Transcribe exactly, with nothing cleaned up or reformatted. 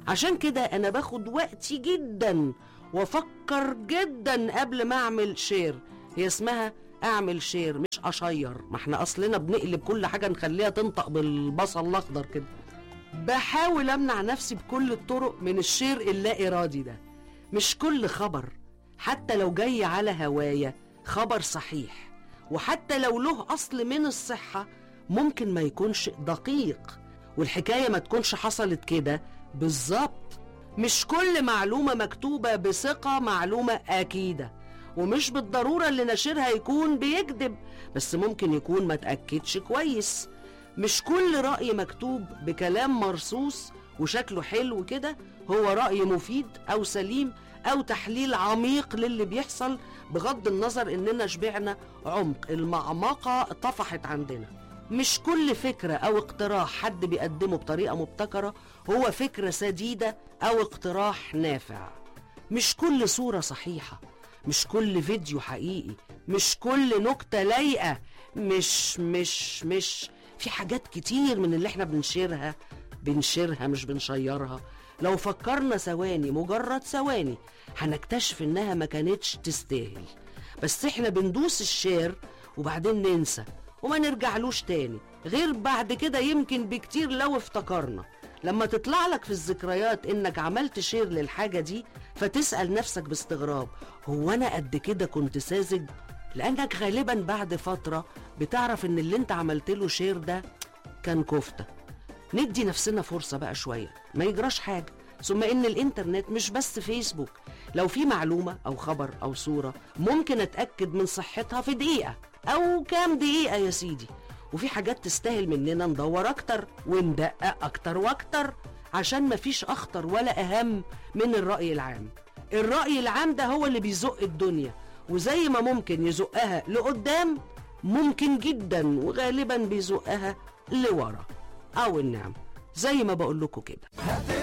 عشان كده انا باخد وقتي جدا وافكر جدا قبل ما اعمل شير. هي اسمها اعمل شير مش اشير، ما احنا اصلنا بنقلب كل حاجة نخليها تنطق بالبصل الاخضر كده. بحاول امنع نفسي بكل الطرق من الشير اللا ارادي ده. مش كل خبر حتى لو جاي على هواية خبر صحيح، وحتى لو له اصل من الصحة ممكن ما يكونش دقيق، والحكاية ما تكونش حصلت كده بالظبط. مش كل معلومة مكتوبة بثقة معلومة أكيدة، ومش بالضرورة اللي ناشرها يكون بيكذب، بس ممكن يكون ما تأكدش كويس. مش كل رأي مكتوب بكلام مرصوص وشكله حلو كده هو رأي مفيد أو سليم أو تحليل عميق للي بيحصل، بغض النظر إننا شبعنا عمق، المعمقة طفحت عندنا. مش كل فكرة أو اقتراح حد بيقدمه بطريقة مبتكرة هو فكرة سديدة أو اقتراح نافع. مش كل صورة صحيحة، مش كل فيديو حقيقي، مش كل نكتة لايقة، مش مش مش في حاجات كتير من اللي احنا بنشيرها بنشيرها مش بنشيرها. لو فكرنا ثواني، مجرد ثواني، هنكتشف انها ما كانتش تستاهل، بس احنا بندوس الشير وبعدين ننسى وما نرجعلوش تاني، غير بعد كده يمكن بكتير لو افتكرنا. لما تطلع لك في الذكريات انك عملت شير للحاجة دي فتسأل نفسك باستغراب، هو انا قد كده كنت ساذج؟ لانك غالبا بعد فترة بتعرف ان اللي انت عملت له شير ده كان كفتة. ندي نفسنا فرصة بقى شوية، ما يجراش حاجة. ثم ان الانترنت مش بس فيسبوك، لو في معلومة او خبر او صورة ممكن اتأكد من صحتها في دقيقة او كام دقيقة يا سيدي. وفي حاجات تستاهل مننا ندور اكتر وندقق اكتر واكتر، عشان مفيش اخطر ولا اهم من الرأي العام. الرأي العام ده هو اللي بيزق الدنيا، وزي ما ممكن يزقها لقدام ممكن جدا وغالبا بيزقها لورا او النعم، زي ما بقول لكم كده.